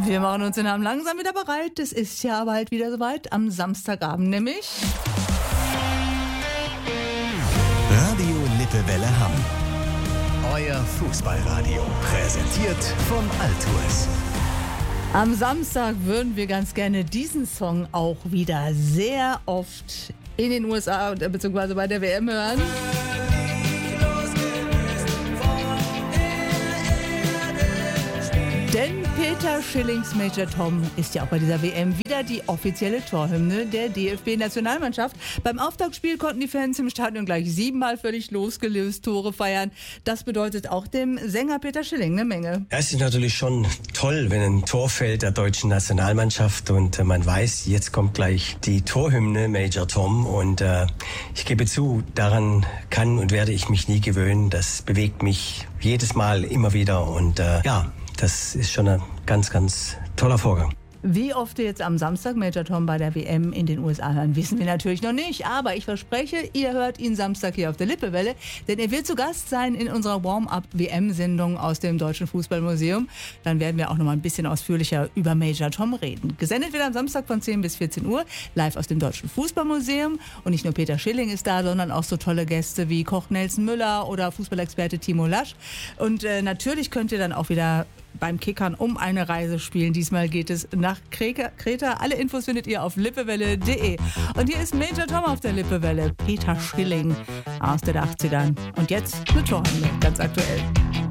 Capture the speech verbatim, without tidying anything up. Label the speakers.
Speaker 1: Wir machen uns den Abend langsam wieder bereit. Es ist ja bald wieder soweit, am Samstagabend nämlich.
Speaker 2: Radio Lippewelle Hamm. Euer Fußballradio. Präsentiert von Altours.
Speaker 1: Am Samstag würden wir ganz gerne diesen Song auch wieder sehr oft in den U S A bzw. bei der W M hören. Denn Peter Schillings Major Tom ist ja auch bei dieser W M wieder die offizielle Torhymne der D F B-Nationalmannschaft. Beim Auftaktspiel konnten die Fans im Stadion gleich siebenmal völlig losgelöst Tore feiern. Das bedeutet auch dem Sänger Peter Schilling eine Menge.
Speaker 3: Ja, es ist natürlich schon toll, wenn ein Tor fällt der deutschen Nationalmannschaft und äh, man weiß, jetzt kommt gleich die Torhymne Major Tom und äh, ich gebe zu, daran kann und werde ich mich nie gewöhnen. Das bewegt mich jedes Mal immer wieder und äh, ja, das ist schon ein ganz, ganz toller Vorgang.
Speaker 1: Wie oft wir jetzt am Samstag Major Tom bei der W M in den U S A hören, wissen wir natürlich noch nicht. Aber ich verspreche, ihr hört ihn Samstag hier auf der Lippewelle, denn er wird zu Gast sein in unserer Warm-Up-W M-Sendung aus dem Deutschen Fußballmuseum. Dann werden wir auch noch mal ein bisschen ausführlicher über Major Tom reden. Gesendet wird am Samstag von zehn bis vierzehn Uhr, live aus dem Deutschen Fußballmuseum. Und nicht nur Peter Schilling ist da, sondern auch so tolle Gäste wie Koch Nelson Müller oder Fußballexperte Timo Lasch. Und äh, natürlich könnt ihr dann auch wieder beim Kickern um eine Reise spielen. Diesmal geht es nach Kreta. Alle Infos findet ihr auf lippewelle punkt de. Und hier ist Major Tom auf der Lippewelle. Peter Schilling aus den achtzigern. Und jetzt eine Torhymne, ganz aktuell.